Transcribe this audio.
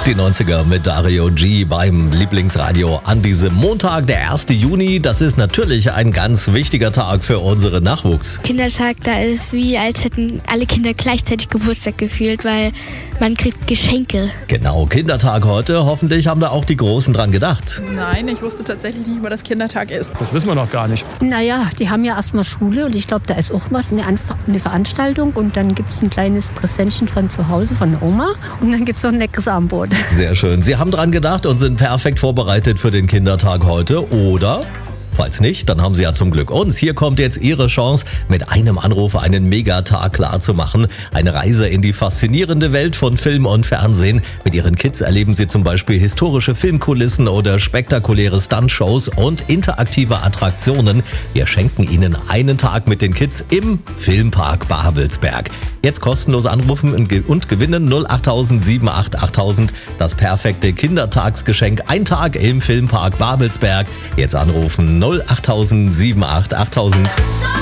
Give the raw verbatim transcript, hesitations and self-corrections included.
Die neunziger mit Dario G beim Lieblingsradio an diesem Montag, der erste Juni. Das ist natürlich ein ganz wichtiger Tag für unseren Nachwuchs. Kindertag, da ist wie, als hätten alle Kinder gleichzeitig Geburtstag gefühlt, weil man kriegt Geschenke. Genau, Kindertag heute. Hoffentlich haben da auch die Großen dran gedacht. Nein, ich wusste tatsächlich nicht, was Kindertag ist. Das wissen wir noch gar nicht. Naja, die haben ja erstmal Schule und ich glaube, da ist auch was, eine, Anf- eine Veranstaltung und dann gibt es ein kleines Präsentchen von zu Hause, von der Oma und dann gibt es noch ein leckeres Abendbrot. Sehr schön. Sie haben dran gedacht und sind perfekt vorbereitet für den Kindertag heute, oder? Falls nicht, dann haben Sie ja zum Glück uns. Hier kommt jetzt Ihre Chance, mit einem Anruf einen Megatag klar zu machen. Eine Reise in die faszinierende Welt von Film und Fernsehen. Mit Ihren Kids erleben Sie zum Beispiel historische Filmkulissen oder spektakuläre Stuntshows und interaktive Attraktionen. Wir schenken Ihnen einen Tag mit den Kids im Filmpark Babelsberg. Jetzt kostenlos anrufen und gewinnen null acht sieben acht achttausend. Das perfekte Kindertagsgeschenk. Ein Tag im Filmpark Babelsberg. Jetzt anrufen null acht sieben acht achttausend.